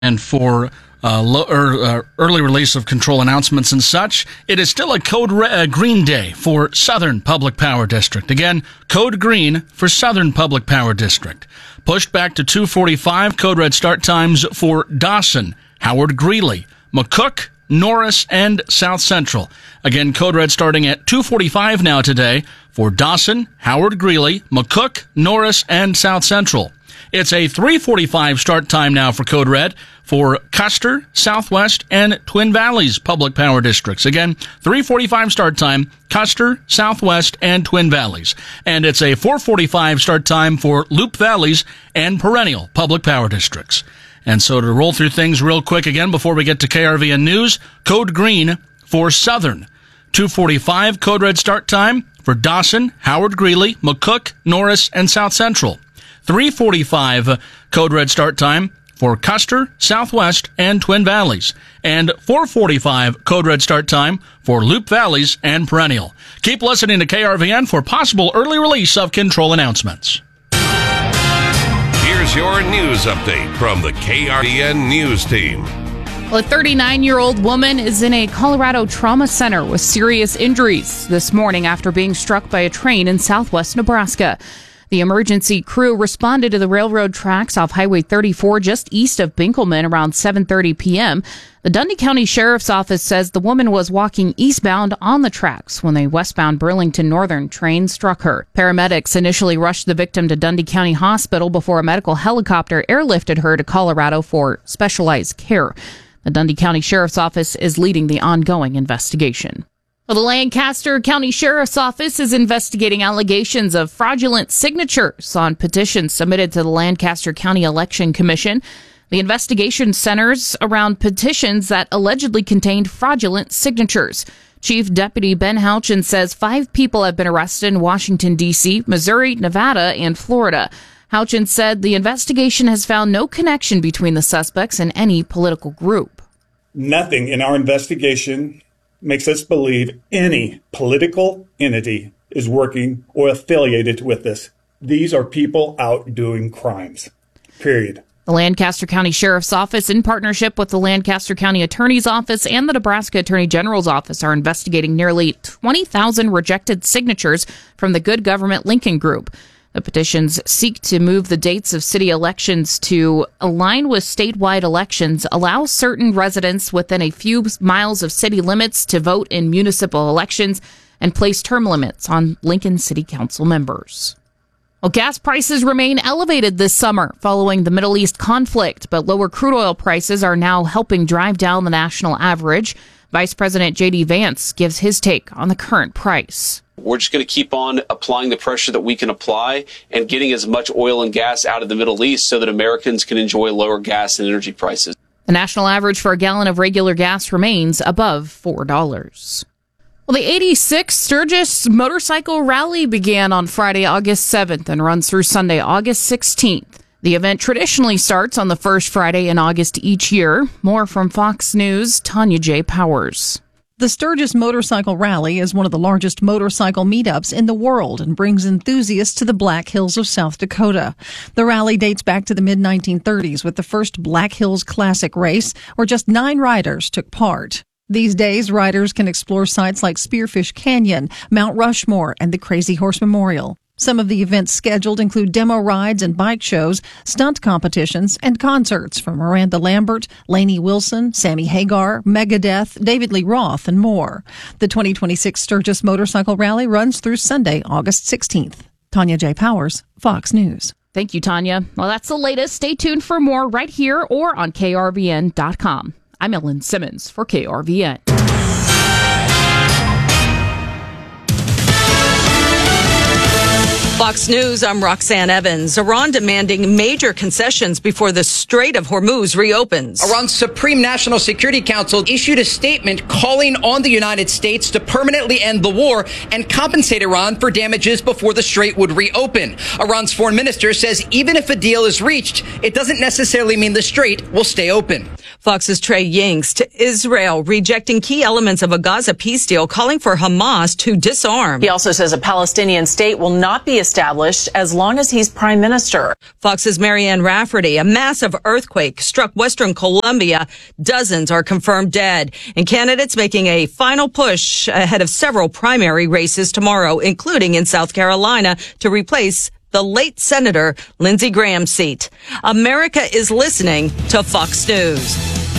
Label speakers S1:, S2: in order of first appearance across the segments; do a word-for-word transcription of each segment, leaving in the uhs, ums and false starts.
S1: And for uh, lo- er, uh, early release of control announcements and such, it is still a code re- uh, green day for Southern Public Power District. Again, code green for Southern Public Power District. Pushed back to two forty-five, code red start times for Dawson, Howard Greeley, McCook, Norris, and South Central. Again, code red starting at two forty-five now today for Dawson, Howard Greeley, McCook, Norris, and South Central. It's a three forty-five start time now for code red for Custer, Southwest, and Twin Valleys public power districts. Again, three forty-five start time, Custer, Southwest, and Twin Valleys. And it's a four forty-five start time for Loup Valleys and Perennial public power districts. And so to roll through things real quick again before we get to K R V N News, code green for Southern. two forty-five code red start time for Dawson, Howard Greeley, McCook, Norris, and South Central. three forty-five code red start time for Custer, Southwest, and Twin Valleys. And four forty-five code red start time for Loup Valleys and Perennial. Keep listening to K R V N for possible early release of control announcements.
S2: Here's your news update from the K R V N News Team.
S3: Well, a thirty-nine-year-old woman is in a Colorado trauma center with serious injuries this morning after being struck by a train in southwest Nebraska. The emergency crew responded to the railroad tracks off Highway thirty-four just east of Binkelman around seven thirty p.m. The Dundee County Sheriff's Office says the woman was walking eastbound on the tracks when a westbound Burlington Northern train struck her. Paramedics initially rushed the victim to Dundee County Hospital before a medical helicopter airlifted her to Colorado for specialized care. The Dundee County Sheriff's Office is leading the ongoing investigation. Well, the Lancaster County Sheriff's Office is investigating allegations of fraudulent signatures on petitions submitted to the Lancaster County Election Commission. The investigation centers around petitions that allegedly contained fraudulent signatures. Chief Deputy Ben Houchin says five people have been arrested in Washington, D C, Missouri, Nevada, and Florida. Houchin said the investigation has found no connection between the suspects and any political group.
S4: Nothing in our investigation makes us believe any political entity is working or affiliated with this. These are people out doing crimes, period.
S3: The Lancaster County Sheriff's Office, in partnership with the Lancaster County Attorney's Office and the Nebraska Attorney General's Office, are investigating nearly twenty thousand rejected signatures from the Good Government Lincoln Group. The petitions seek to move the dates of city elections to align with statewide elections, allow certain residents within a few miles of city limits to vote in municipal elections, and place term limits on Lincoln City Council members. Well, gas prices remain elevated this summer following the Middle East conflict, but lower crude oil prices are now helping drive down the national average. Vice President J D Vance gives his take on the current price.
S5: We're just going to keep on applying the pressure that we can apply and getting as much oil and gas out of the Middle East so that Americans can enjoy lower gas and energy prices.
S3: The national average for a gallon of regular gas remains above four dollars. Well, the eighty-sixth Sturgis Motorcycle Rally began on Friday, August seventh and runs through Sunday, August sixteenth. The event traditionally starts on the first Friday in August each year. More from Fox News' Tanya J. Powers.
S6: The Sturgis Motorcycle Rally is one of the largest motorcycle meetups in the world and brings enthusiasts to the Black Hills of South Dakota. The rally dates back to the mid nineteen thirties with the first Black Hills Classic race, where just nine riders took part. These days, riders can explore sites like Spearfish Canyon, Mount Rushmore, and the Crazy Horse Memorial. Some of the events scheduled include demo rides and bike shows, stunt competitions, and concerts from Miranda Lambert, Lainey Wilson, Sammy Hagar, Megadeth, David Lee Roth, and more. The twenty twenty-six Sturgis Motorcycle Rally runs through Sunday, August sixteenth. Tanya J. Powers, Fox News.
S3: Thank you, Tanya. Well, that's the latest. Stay tuned for more right here or on K R V N dot com. I'm Ellen Simmons for K R V N.
S7: Fox News, I'm Roxanne Evans. Iran demanding major concessions before the Strait of Hormuz reopens.
S8: Iran's Supreme National Security Council issued a statement calling on the United States to permanently end the war and compensate Iran for damages before the strait would reopen. Iran's foreign minister says even if a deal is reached, it doesn't necessarily mean the strait will stay open.
S7: Fox's Trey Yingst to Israel, rejecting key elements of a Gaza peace deal, calling for Hamas to disarm.
S9: He also says a Palestinian state will not be established as long as he's prime minister.
S7: Fox's Marianne Rafferty, a massive earthquake struck western Colombia. Dozens are confirmed dead, and candidates making a final push ahead of several primary races tomorrow, including in South Carolina to replace the late Senator Lindsey Graham's seat. America is listening to Fox News.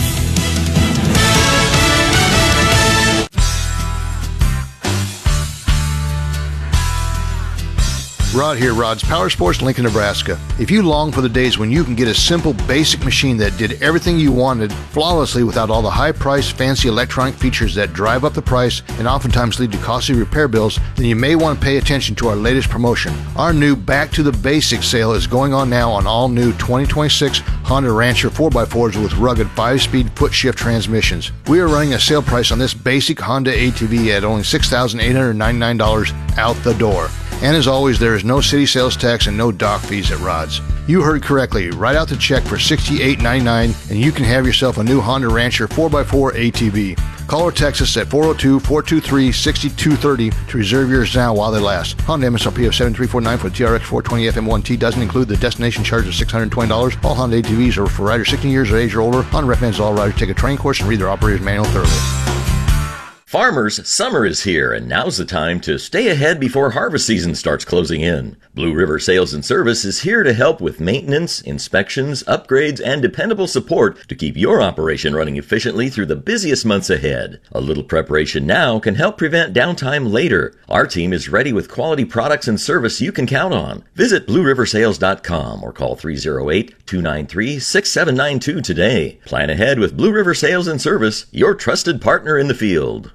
S10: Rod here, Rod's Power Sports, Lincoln, Nebraska. If you long for the days when you can get a simple, basic machine that did everything you wanted flawlessly without all the high-priced, fancy electronic features that drive up the price and oftentimes lead to costly repair bills, then you may want to pay attention to our latest promotion. Our new Back to the Basics sale is going on now on all new twenty twenty-six Honda Rancher four by fours with rugged five-speed foot-shift transmissions. We are running a sale price on this basic Honda A T V at only six thousand eight hundred ninety-nine dollars out the door. And as always, there is no city sales tax and no dock fees at Rod's. You heard correctly. Write out the check for sixty-eight ninety-nine and you can have yourself a new Honda Rancher four by four A T V. Call or text us at four oh two, four two three, six two three oh to reserve yours now while they last. Honda M S R P of seven three four nine for the T R X four twenty F M one T doesn't include the destination charge of six hundred twenty dollars. All Honda A T Vs are for riders sixteen years of age or older. Honda recommends all riders take a training course and read their operator's manual thoroughly.
S11: Farmers, summer is here, and now's the time to stay ahead before harvest season starts closing in. Blue River Sales and Service is here to help with maintenance, inspections, upgrades, and dependable support to keep your operation running efficiently through the busiest months ahead. A little preparation now can help prevent downtime later. Our team is ready with quality products and service you can count on. Visit blue river sales dot com or call three oh eight, two nine three, six seven nine two today. Plan ahead with Blue River Sales and Service, your trusted partner in the field.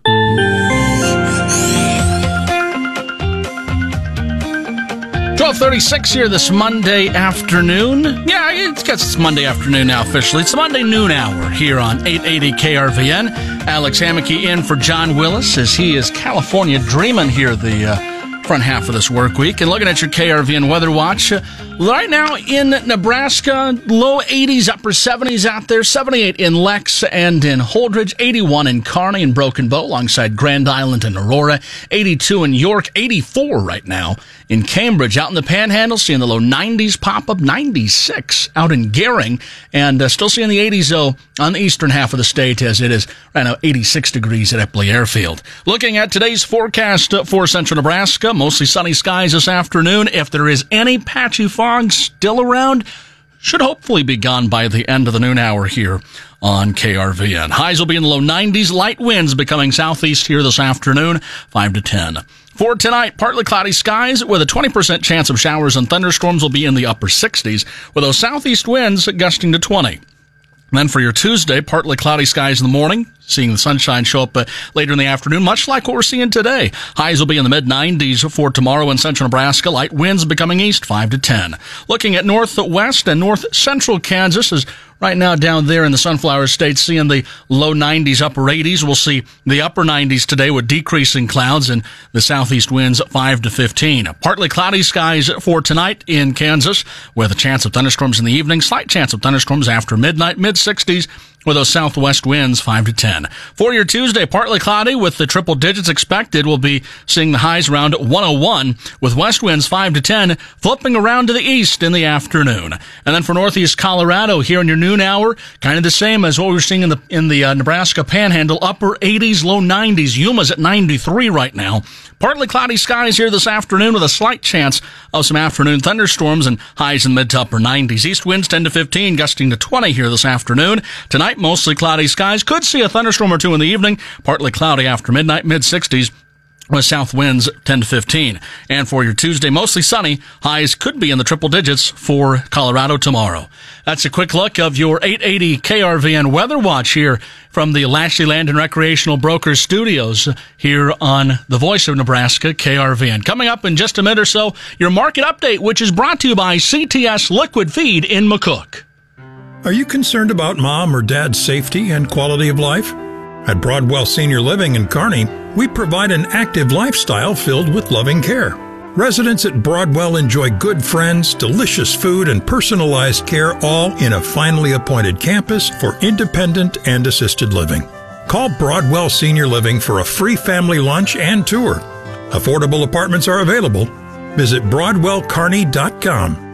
S1: twelve thirty-six here this Monday afternoon. Yeah, it's, it's Monday afternoon now officially. It's the Monday noon hour here on eight eighty K R V N. Alex Hammocky in for John Willis as he is California dreaming here the uh, front half of this work week. And looking at your K R V N weather watch, uh, right now in Nebraska, low eighties, upper seventies out there, seventy-eight in Lex and in Holdridge, eighty-one in Kearney and Broken Bow alongside Grand Island and Aurora, eighty-two in York, eighty-four right now in Cambridge. Out in the Panhandle, seeing the low nineties pop up, ninety-six out in Gering, and uh, still seeing the eighties, though, on the eastern half of the state as it is right now eighty-six degrees at Epley Airfield. Looking at today's forecast for central Nebraska, mostly sunny skies this afternoon. If there is any patchy fog still around, should hopefully be gone by the end of the noon hour here on K R V N. Highs will be in the low nineties, light winds becoming southeast here this afternoon, five to ten. For tonight, partly cloudy skies with a twenty percent chance of showers and thunderstorms will be in the upper sixties, with those southeast winds gusting to twenty. Then for your Tuesday, partly cloudy skies in the morning, seeing the sunshine show up uh, later in the afternoon, much like what we're seeing today. Highs will be in the mid nineties for tomorrow in central Nebraska, light winds becoming east, five to ten. Looking at northwest and north central Kansas is right now down there in the Sunflower State, seeing the low nineties, upper eighties. We'll see the upper nineties today with decreasing clouds and the southeast winds five to fifteen. Partly cloudy skies for tonight in Kansas with a chance of thunderstorms in the evening, slight chance of thunderstorms after midnight, mid sixties. With those southwest winds, five to ten. For your Tuesday, partly cloudy with the triple digits expected. We'll be seeing the highs around one oh one with west winds five to ten, flipping around to the east in the afternoon. And then for northeast Colorado, here in your noon hour, kind of the same as what we were seeing in the in the uh, Nebraska Panhandle, upper eighties, low nineties. Yuma's at ninety-three right now. Partly cloudy skies here this afternoon with a slight chance of some afternoon thunderstorms and highs in mid to upper nineties. East winds ten to fifteen, gusting to twenty here this afternoon. Tonight, mostly cloudy skies. Could see a thunderstorm or two in the evening. Partly cloudy after midnight, mid sixties. With south winds ten to fifteen. And for your Tuesday, mostly sunny. Highs could be in the triple digits for Colorado tomorrow. That's a quick look of your eight eighty K R V N Weather Watch here from the Lashley Land and Recreational Brokers Studios here on the Voice of Nebraska, K R V N. Coming up in just a minute or so, your market update, which is brought to you by C T S Liquid Feed in McCook.
S12: Are you concerned about mom or dad's safety and quality of life? At Broadwell Senior Living in Kearney, we provide an active lifestyle filled with loving care. Residents at Broadwell enjoy good friends, delicious food, and personalized care, all in a finely appointed campus for independent and assisted living. Call Broadwell Senior Living for a free family lunch and tour. Affordable apartments are available. Visit broadwell kearney dot com.